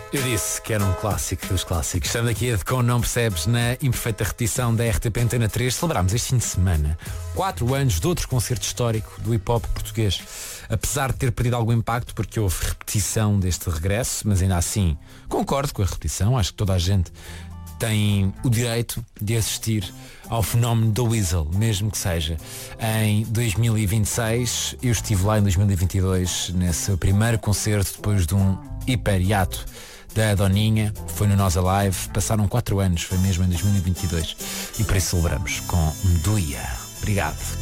Eu disse que era um clássico dos clássicos. Estamos aqui com Não Percebes na imperfeita repetição da RTP Antena 3. Celebramos este fim de semana 4 anos de outro concerto histórico do hip-hop português. Apesar de ter perdido algum impacto porque houve repetição deste regresso, mas ainda assim concordo com a repetição. Acho que toda a gente tem o direito de assistir ao fenómeno da Weasel, mesmo que seja em 2026. Eu estive lá em 2022 nesse primeiro concerto depois de um hiper-hiato da Doninha, foi no Nós Alive, passaram 4 anos, foi mesmo em 2022 e por isso celebramos com Meduia. Obrigado.